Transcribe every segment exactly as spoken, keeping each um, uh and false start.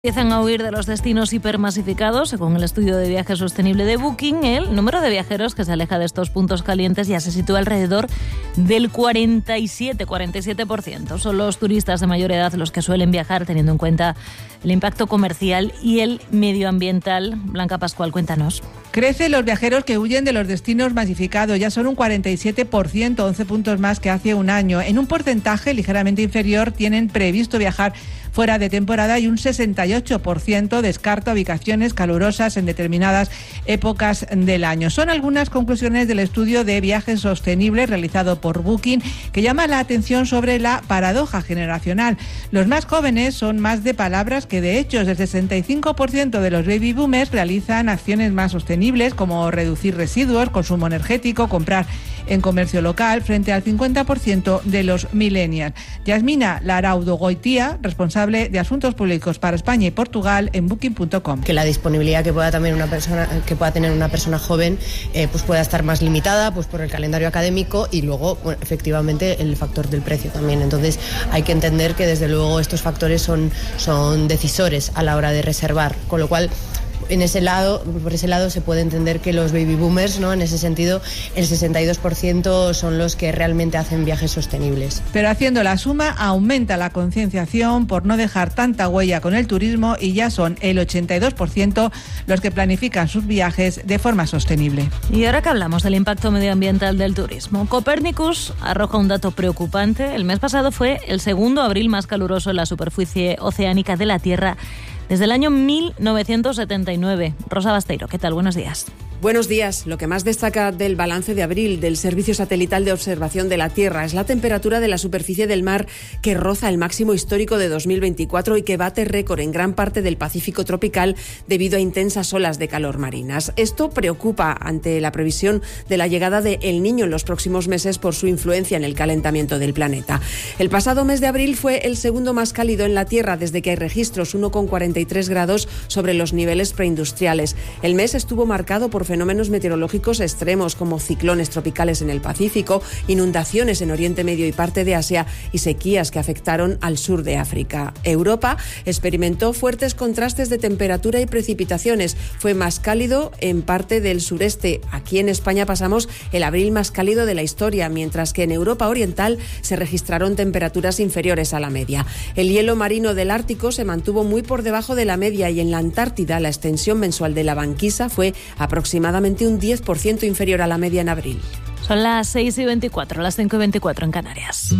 Empiezan a huir de los destinos hipermasificados. Según el estudio de viaje sostenible de Booking, el número de viajeros que se aleja de estos puntos calientes ya se sitúa alrededor del cuarenta y siete por ciento. Son los turistas de mayor edad los que suelen viajar, teniendo en cuenta el impacto comercial y el medioambiental. Blanca Pascual, cuéntanos. Crecen los viajeros que huyen de los destinos masificados. Ya son un cuarenta y siete por ciento, once puntos más que hace un año. En un porcentaje ligeramente inferior tienen previsto viajar fuera de temporada y un sesenta y ocho por ciento descarta ubicaciones calurosas en determinadas épocas del año. Son algunas conclusiones del estudio de viajes sostenibles realizado por Booking, que llama la atención sobre la paradoja generacional. Los más jóvenes son más de palabras que de hechos. El sesenta y cinco por ciento de los baby boomers realizan acciones más sostenibles, como reducir residuos, consumo energético, comprar en comercio local, frente al cincuenta por ciento de los millennials. Yasmina Laraudo-Goitía, responsable de Asuntos Públicos para España y Portugal en Booking punto com. Que la disponibilidad que pueda también una persona que pueda tener una persona joven eh, pues pueda estar más limitada pues por el calendario académico y luego bueno, efectivamente el factor del precio también. Entonces hay que entender que desde luego estos factores son, son decisores a la hora de reservar, con lo cual en ese lado, por ese lado se puede entender que los baby boomers, ¿no? En ese sentido, el sesenta y dos por ciento son los que realmente hacen viajes sostenibles. Pero haciendo la suma, aumenta la concienciación por no dejar tanta huella con el turismo y ya son el ochenta y dos por ciento los que planifican sus viajes de forma sostenible. Y ahora que hablamos del impacto medioambiental del turismo, Copernicus arroja un dato preocupante. El mes pasado fue el segundo abril más caluroso en la superficie oceánica de la Tierra desde el año mil novecientos setenta y nueve. Rosa Basteiro, ¿qué tal? Buenos días. Buenos días. Lo que más destaca del balance de abril del Servicio Satelital de Observación de la Tierra es la temperatura de la superficie del mar, que roza el máximo histórico de dos mil veinticuatro y que bate récord en gran parte del Pacífico tropical debido a intensas olas de calor marinas. Esto preocupa ante la previsión de la llegada de El Niño en los próximos meses por su influencia en el calentamiento del planeta. El pasado mes de abril fue el segundo más cálido en la Tierra desde que hay registros, uno coma cuarenta y tres grados sobre los niveles preindustriales. El mes estuvo marcado por fenómenos meteorológicos extremos como ciclones tropicales en el Pacífico, inundaciones en Oriente Medio y parte de Asia y sequías que afectaron al sur de África. Europa experimentó fuertes contrastes de temperatura y precipitaciones. Fue más cálido en parte del sureste. Aquí en España pasamos el abril más cálido de la historia, mientras que en Europa Oriental se registraron temperaturas inferiores a la media. El hielo marino del Ártico se mantuvo muy por debajo de la media y en la Antártida la extensión mensual de la banquisa fue aproximadamente aproximadamente un diez por ciento inferior a la media en abril. Son las seis y veinticuatro, las cinco y veinticuatro en Canarias.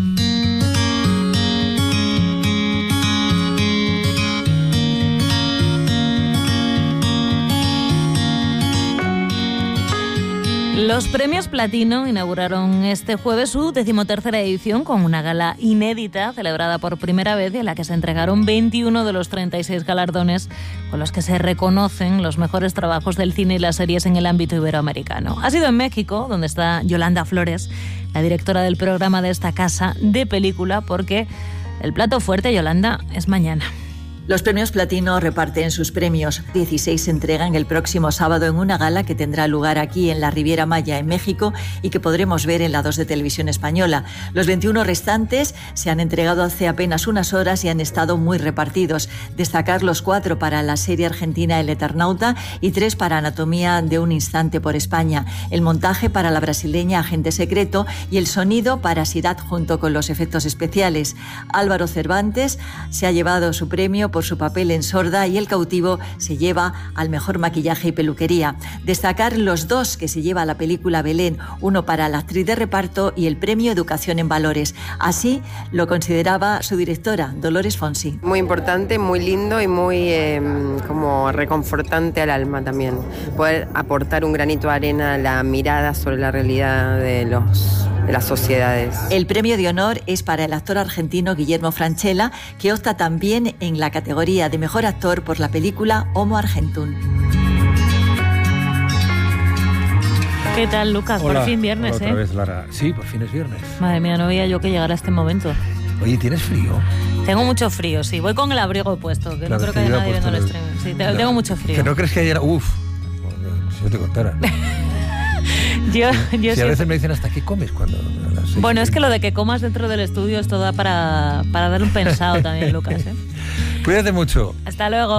Los premios Platino inauguraron este jueves su decimotercera edición con una gala inédita celebrada por primera vez y en la que se entregaron veintiuno de los treinta y seis galardones con los que se reconocen los mejores trabajos del cine y las series en el ámbito iberoamericano. Ha sido en México, donde está Yolanda Flores, la directora del programa de esta casa de película, porque el plato fuerte, Yolanda, es mañana. Los premios Platino reparten sus premios. dieciséis se entregan el próximo sábado en una gala que tendrá lugar aquí en la Riviera Maya, en México, y que podremos ver en la dos de Televisión Española. Los veintiuno restantes se han entregado hace apenas unas horas y han estado muy repartidos. Destacar los cuatro para la serie argentina El Eternauta y tres para Anatomía de un Instante por España, el montaje para la brasileña Agente Secreto y el sonido para Sirat junto con los efectos especiales. Álvaro Cervantes se ha llevado su premio por su papel en Sorda y El Cautivo se lleva al mejor maquillaje y peluquería. Destacar los dos que se lleva la película Belén, uno para la actriz de reparto y el premio Educación en Valores. Así lo consideraba su directora, Dolores Fonsi. Muy importante, muy lindo y muy eh, como reconfortante al alma también. Poder aportar un granito de arena a la mirada sobre la realidad de los de las sociedades. El premio de honor es para el actor argentino Guillermo Francella, que opta también en la categoría de mejor actor por la película Homo Argentum. ¿Qué tal, Lucas? Hola, por fin viernes, hola ¿eh? Otra vez, Lara. Sí, por fin es viernes. Madre mía, no veía yo que llegara este momento. Oye, ¿tienes frío? Tengo mucho frío, sí. Voy con el abrigo puesto, que Claro, no creo es que que haya yo nadie he viendo el puesto streaming. Sí, te- No, tengo mucho frío. Que no crees que ayer... Uf, si yo te contara. Yo, yo Si a siempre- veces me dicen, ¿hasta qué comes cuando a las seis? Bueno, es que lo de que comas dentro del estudio es todo para, para dar un pensado también, Lucas, ¿eh? Cuídate mucho. Hasta luego.